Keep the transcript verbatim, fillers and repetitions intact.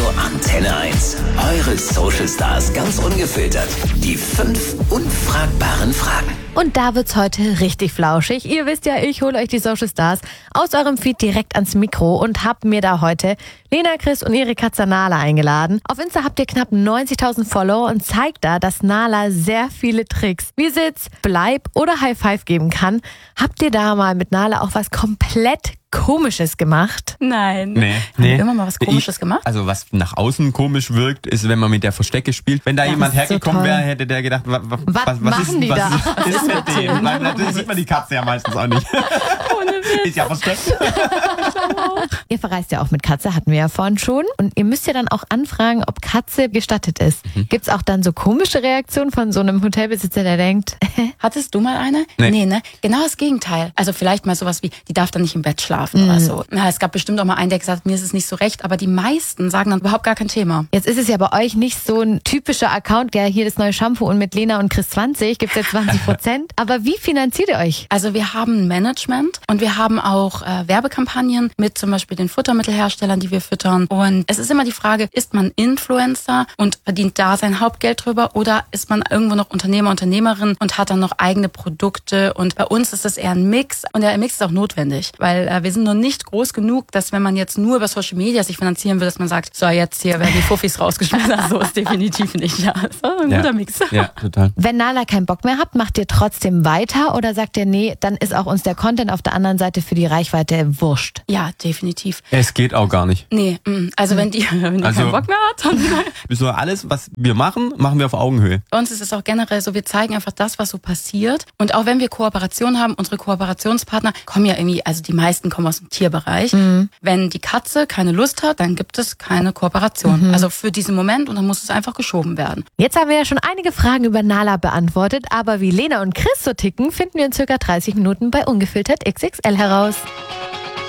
Antenne eins. Eure Social Stars ganz ungefiltert. Die fünf unfragbaren Fragen. Und da wird's heute richtig flauschig. Ihr wisst ja, ich hole euch die Social Stars aus eurem Feed direkt ans Mikro und hab mir da heute Lena, Chris und ihre Katze Nala eingeladen. Auf Insta habt ihr knapp neunzigtausend Follower und zeigt da, dass Nala sehr viele Tricks wie Sitz, Bleib oder High Five geben kann. Habt ihr da mal mit Nala auch was komplett Komisches gemacht? Nein. Nee. Haben nee. wir immer mal was Komisches ich, gemacht? Also was nach außen komisch wirkt, ist, wenn man mit der Verstecke spielt. Wenn da Das jemand ist so hergekommen toll. wäre, hätte der gedacht, wa, wa, Was was, was machen ist, die was da? ist, ist mit dem? Weil natürlich sieht man die Katze ja meistens auch nicht. Ohne Witz. Ist ja versteckt. Ihr verreist ja auch mit Katze, hatten wir ja vorhin schon. Und ihr müsst ja dann auch anfragen, ob Katze gestattet ist. Mhm. Gibt's auch dann so komische Reaktionen von so einem Hotelbesitzer, der denkt, Hattest du mal eine? Nee. nee, ne? Genau das Gegenteil. Also vielleicht mal sowas wie, die darf dann nicht im Bett schlafen Mhm. oder so. Ja, es gab bestimmt auch mal einen, der gesagt hat, mir ist es nicht so recht, aber die meisten sagen dann überhaupt gar kein Thema. jetzt ist es ja bei euch nicht so ein typischer Account, der hier das neue Shampoo und mit Lena und Chris zwanzig gibt's jetzt zwanzig Prozent. Aber wie finanziert ihr euch? Also wir haben ein Management und wir haben auch äh, Werbekampagnen mit zum Beispiel den Futtermittelherstellern, die wir füttern. Und es ist immer die Frage, ist man Influencer und verdient da sein Hauptgeld drüber oder ist man irgendwo noch Unternehmer, Unternehmerin und hat dann noch eigene Produkte? Und bei uns ist das eher ein Mix und der Mix ist auch notwendig, weil äh, wir sind noch nicht groß genug, dass wenn man jetzt nur über Social Media sich finanzieren will, dass man sagt, so jetzt hier werden die Fuffis rausgeschmissen. So ist definitiv nicht. Ja, so ein Ja. guter Mix. Ja, total. Wenn Nala keinen Bock mehr habt, macht ihr trotzdem weiter oder sagt ihr, nee, dann ist auch uns der Content auf der anderen Seite für die Reichweite wurscht? Ja, definitiv. Es geht auch gar nicht. Nee, mm, also wenn die, wenn die Also- keinen Bock mehr hat, dann So alles, was wir machen, machen wir auf Augenhöhe. bei uns ist es auch generell so, wir zeigen einfach das, was so passiert. Und auch wenn wir Kooperation haben, unsere Kooperationspartner kommen ja irgendwie, also die meisten kommen aus dem Tierbereich. Mhm. Wenn die Katze keine Lust hat, dann gibt es keine Kooperation. Mhm. Also für diesen Moment und dann muss es einfach geschoben werden. Jetzt haben wir ja schon einige Fragen über Nala beantwortet, aber wie Lena und Chris so ticken, finden wir in circa dreißig Minuten bei Ungefiltert X X L heraus.